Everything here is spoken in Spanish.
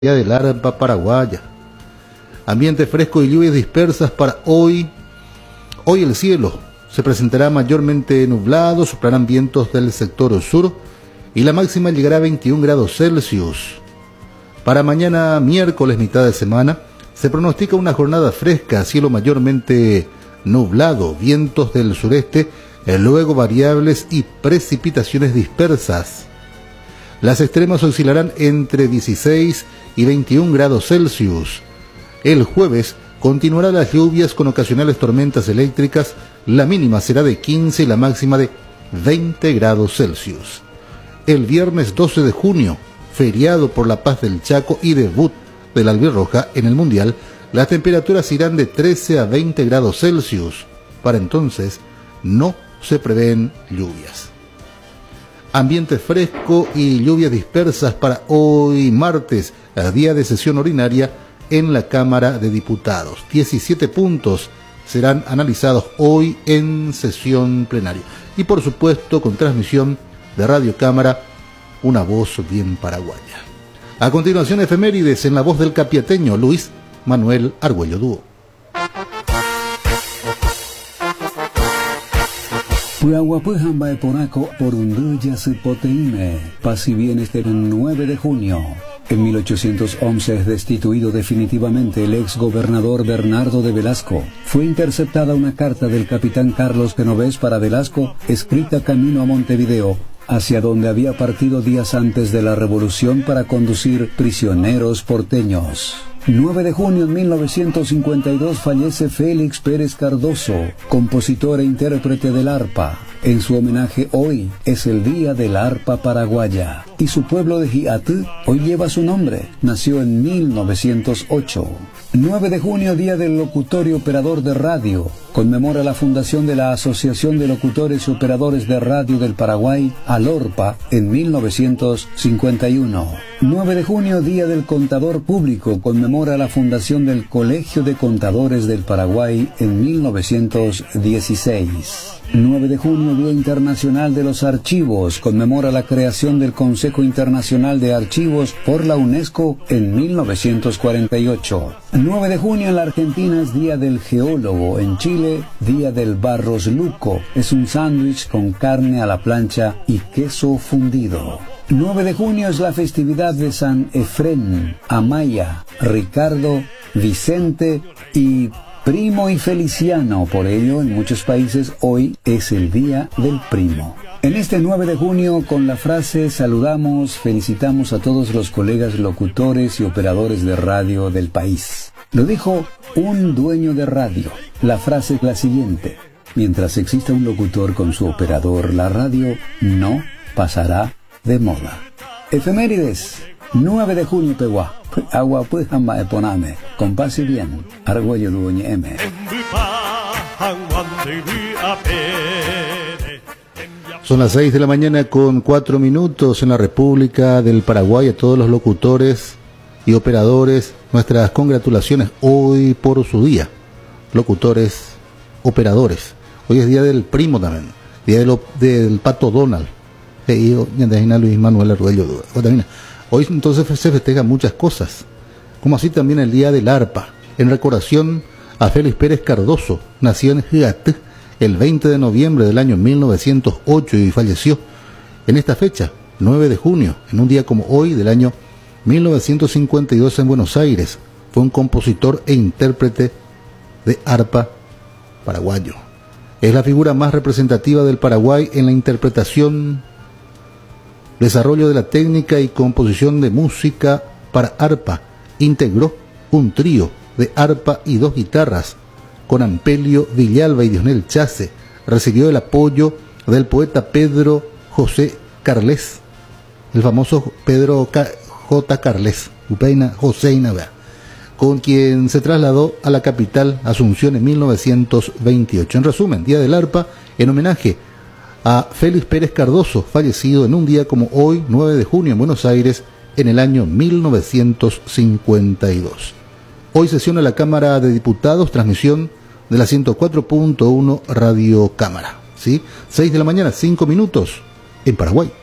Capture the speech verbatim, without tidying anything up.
Día del Arpa paraguaya. Ambiente fresco y lluvias dispersas para hoy. Hoy el cielo se presentará mayormente nublado, soplarán vientos del sector sur y la máxima llegará a veintiún grados Celsius. Para mañana miércoles, mitad de semana, se pronostica una jornada fresca, cielo mayormente nublado, vientos del sureste, luego variables y precipitaciones dispersas. Las extremas oscilarán entre dieciséis y veintiún grados Celsius. El jueves continuarán las lluvias con ocasionales tormentas eléctricas. La mínima será de quince y la máxima de veinte grados Celsius. El viernes doce de junio, feriado por la paz del Chaco y debut de la albirroja en el Mundial, las temperaturas irán de trece a veinte grados Celsius. Para entonces no se prevén lluvias. Ambiente fresco y lluvias dispersas para hoy martes, día de sesión ordinaria en la Cámara de Diputados. diecisiete puntos serán analizados hoy en sesión plenaria. Y por supuesto con transmisión de Radio Cámara, una voz bien paraguaya. A continuación, efemérides en la voz del capiateño Luis Manuel Argüello Dúo. Puahuapujan Poraco por Unduya Poteime, paz y bienes del nueve de junio. En mil ochocientos once es destituido definitivamente el ex gobernador Bernardo de Velasco. Fue interceptada una carta del capitán Carlos Genovés para Velasco, escrita camino a Montevideo, hacia donde había partido días antes de la revolución para conducir prisioneros porteños. nueve de junio de mil novecientos cincuenta y dos fallece Félix Pérez Cardoso, compositor e intérprete del arpa. En su homenaje hoy es el Día del Arpa Paraguaya y su pueblo de Jiatú hoy lleva su nombre. Nació en mil novecientos ocho. nueve de junio, Día del Locutor y Operador de Radio. Conmemora la fundación de la Asociación de Locutores y Operadores de Radio del Paraguay, ALORPA, en mil novecientos cincuenta y uno. nueve de junio, Día del Contador Público. Conmemora la fundación del Colegio de Contadores del Paraguay en mil novecientos dieciséis. nueve de junio, Día Internacional de los Archivos. Conmemora la creación del Consejo Internacional de Archivos por la UNESCO en mil novecientos cuarenta y ocho. nueve de junio en la Argentina es Día del Geólogo. En Chile, Día del Barros Luco. Es un sándwich con carne a la plancha y queso fundido. nueve de junio es la festividad de San Efrén, Amaya, Ricardo, Vicente y Primo y Feliciano. Por ello, en muchos países hoy es el Día del Primo. En este nueve de junio, con la frase saludamos, felicitamos a todos los colegas locutores y operadores de radio del país. Lo dijo un dueño de radio. La frase es la siguiente: mientras exista un locutor con su operador, la radio no pasará de moda. Efemérides, nueve de junio, Peguá. Agua pues jamba de poname, con paz y bien, Argüello Duoñe M. Son las seis de la mañana con cuatro minutos en la República del Paraguay. A todos los locutores y operadores, nuestras congratulaciones hoy por su día. Locutores, operadores. Hoy es día del primo también, día del, del Pato Donald. Hey, Luis Manuel Argüello Dúo. Hoy entonces se festejan muchas cosas, como así también el Día del Arpa, en recordación a Félix Pérez Cardoso. Nació en Jiatú el veinte de noviembre del año mil novecientos ocho y falleció en esta fecha, nueve de junio, en un día como hoy del año mil novecientos cincuenta y dos en Buenos Aires. Fue un compositor e intérprete de arpa paraguayo. Es la figura más representativa del Paraguay en la interpretación, desarrollo de la técnica y composición de música para arpa. Integró un trío de arpa y dos guitarras con Ampelio Villalba y Dionel Chase. Recibió el apoyo del poeta Pedro José Carles, el famoso Pedro J. Carles, Upeina Joseina, con quien se trasladó a la capital, Asunción, en mil novecientos veintiocho. En resumen, Día del Arpa en homenaje a Félix Pérez Cardoso, fallecido en un día como hoy, nueve de junio, en Buenos Aires, en el año mil novecientos cincuenta y dos. Hoy sesiona la Cámara de Diputados, transmisión de la ciento cuatro punto uno Radio Cámara. ¿Sí? seis de la mañana, cinco minutos, en Paraguay.